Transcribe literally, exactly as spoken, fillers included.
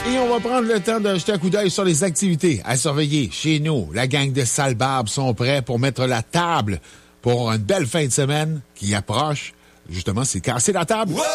Et on va prendre le temps de jeter un coup d'œil sur les activités à surveiller chez nous. La gang de Sale Barbe sont prêts pour mettre la table pour une belle fin de semaine qui approche. Justement, c'est casser la table. Wow!